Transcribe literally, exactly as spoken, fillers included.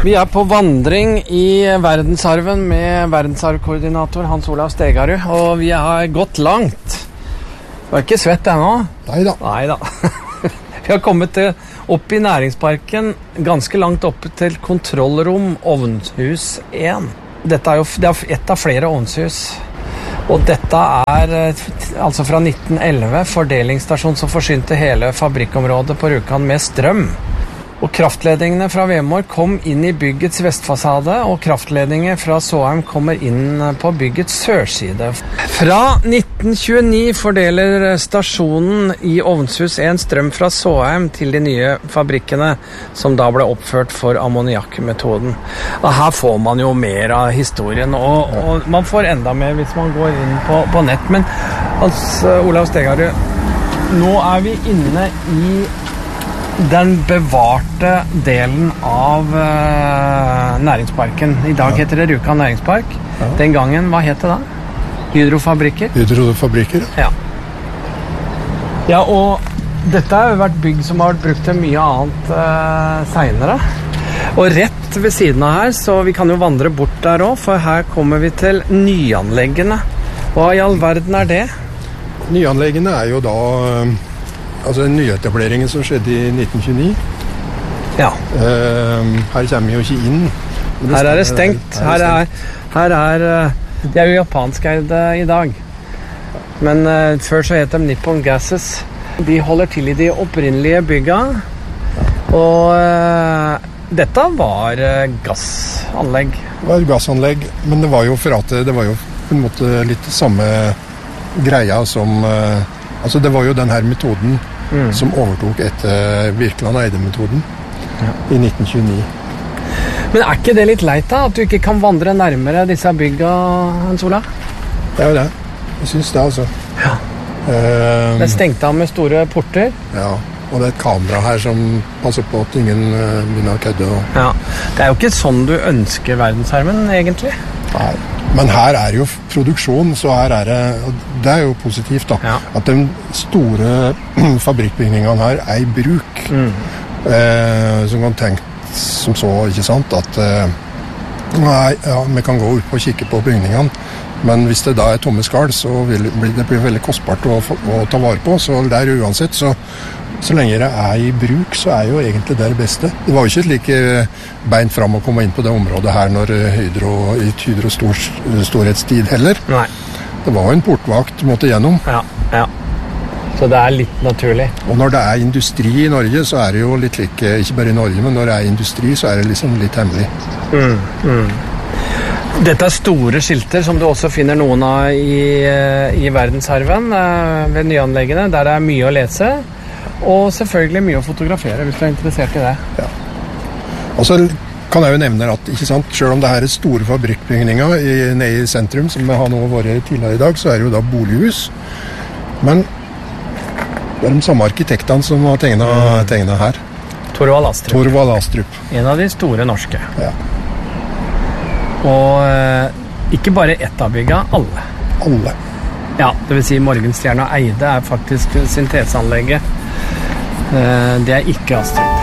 Vi er på vandring i verdensarven med verdensarvkoordinator Hans Olav Stegarud, og vi har gått langt. Du er ikke svett ennå? Neida. Neida. Vi har kommet til, opp i næringsparken, ganske langt opp til kontrollrom Ovnhus én. Dette er jo det er et av flere ovnshus. Og dette er altså fra nitten elleve fordelingsstasjon som forsynte hele fabrikkområdet på Rjukan med strøm. Og kraftledningene fra Vemor kom inn i byggets vestfasade, og kraftledninger fra Såheim kommer inn på byggets sørside. Fra nitten tjueni fordeler stasjonen i Ovnshus én strøm fra Såheim til de nye fabrikkene, som da ble oppført for ammoniakkmetoden. Og her får man jo mer av historien, og, og man får enda mer hvis man går inn på, på nett. Men altså, Olav Stegarud, nå er vi inne i den bevarte delen av uh, næringsparken. I dag heter det Rjukan næringspark. Ja. Den gangen, hva het det da? Hydrofabrikker? Hydrofabrikker. Ja. Ja, og dette har jo vært bygg som har vært brukt til mye annet uh, senere. Og rett ved siden av her, så vi kan jo vandre bort der også, for her kommer vi til nyanleggene. Hva i all verden er det? Nyanleggene er jo da... Altså nyetableringen som skjedde i nitten tjueni. Ja. Uh, her kommer vi jo ikke inn. Her er det stengt. Her er, her er det er jo japanskeid i dag. Men uh, før så het de Nippon Gases. De holder til i de opprinnelige bygga. Og uh, dette var uh, gassanlegg. Det var gassanlegg, men det var jo for at det var jo på en måte litt samme greia som... Uh, altså det var jo den her metoden mm. som overtok etter Virkeland Eide-metoden ja. I nitten tjueni. Men er ikke det litt leit da, at du ikke kan vandre nærmere disse bygga, Hans Olav? Det er jo det. Jeg synes det, altså. Ja. Um, det er stengt av med store porter. Ja, og det er et kamera her som passer på at ingen uh, begynner å kødde. Og... Ja. Det er jo ikke sånn du ønsker verdensarven, egentlig. Nei. Men her er jo produksjon, så her er det, det er jo positivt da, ja. At de store fabrikkbygningene her er i bruk. Mm. Eh, som kan tenke som så, ikke sant, at eh, nei, ja, vi kan gå ut og kikke på bygningene, men hvis det da er tomme skall, så vil det bli veldig kostbart å, å ta vare på, så der uansett, så Så lenge det er i bruk, så er jo egentlig det det beste. Det var jo ikke like beint fram å komme inn på det området her når Hydro, i Hydro stor, storhetstid heller. Nei. Det var jo en portvakt måtte gjennom. Ja, ja. Så det er litt naturlig. Og når det er industri i Norge, så er det jo litt like, ikke bare i Norge, men når det er industri, så er det liksom litt hemmelig. Mm, mm. Dette er store skilter som du også finner noen av i, i verdensarven ved nyanleggene, der det er mye å lese. Og selvfølgelig mye å fotografere hvis du er interessert i det. Ja. Og så kan jeg jo nevne at, ikke sant, selv om det her er store fabrikkbygninger i, nede i sentrum, som vi har nå vært tidligere i dag, så er det jo da bolighus. Men det er de samme arkitektene som har tegnet, mm. tegnet her. Torvald Astrup. Torvald Astrup. En av de store norske. Ja. Og eh, ikke bare ett av bygga, alle. Alle. Ja, det vil si Morgenstjerne og Eide er faktisk synteseanlegget. Det er ikke Astrup.